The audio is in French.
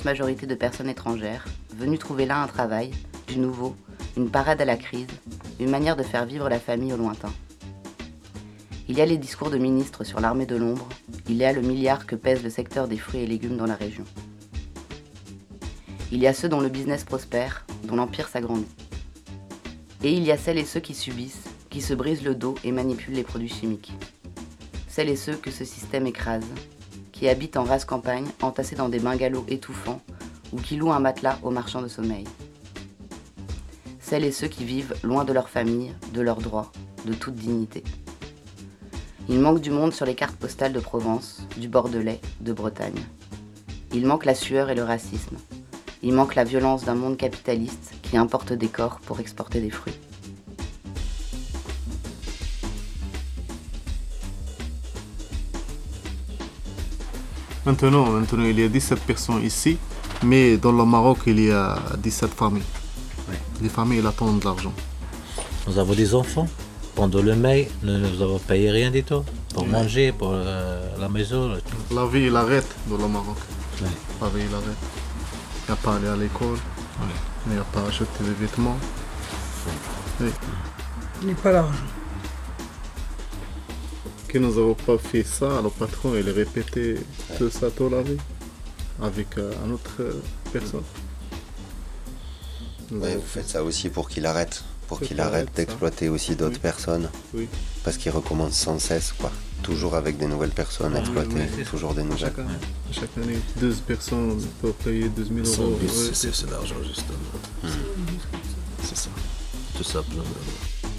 majorité de personnes étrangères, venues trouver là un travail, du nouveau, une parade à la crise, une manière de faire vivre la famille au lointain. Il y a les discours de ministres sur l'armée de l'ombre, il y a le milliard que pèse le secteur des fruits et légumes dans la région. Il y a ceux dont le business prospère, dont l'empire s'agrandit. Et il y a celles et ceux qui subissent, qui se brisent le dos et manipulent les produits chimiques. Celles et ceux que ce système écrase, qui habitent en rase campagne, entassés dans des bungalows étouffants, ou qui louent un matelas aux marchands de sommeil. Celles et ceux qui vivent loin de leur famille, de leurs droits, de toute dignité. Il manque du monde sur les cartes postales de Provence, du Bordelais, de Bretagne. Il manque la sueur et le racisme. Il manque la violence d'un monde capitaliste qui importe des corps pour exporter des fruits. Maintenant, il y a 17 personnes ici, mais dans le Maroc, il y a 17 familles. Oui. Les familles, elles attendent de l'argent. Nous avons des enfants. Pendant le mai, nous n'avons payé rien du tout. Pour manger, pour la maison. Tout. La vie, il arrête dans le Maroc. Oui. La vie, il arrête. Il n'y a pas à aller à l'école. Oui. Il n'y a pas à acheter des vêtements. Oui. Il n'est pas l'argent. Que nous n'avons pas fait ça, le patron, il répétait tout ça toute la vie. Avec une autre personne. Ouais, vous faites ça aussi pour qu'il arrête. Pour C'est qu'il pas arrête vrai, d'exploiter aussi d'autres Oui. personnes. Oui. Parce qu'il recommence sans cesse, quoi. Toujours avec des nouvelles personnes exploitées, oui, toujours des nouvelles. Chaque année, 12 personnes peuvent payer 12 000 euros. C'est l'argent, justement. C'est ça. Tout simplement.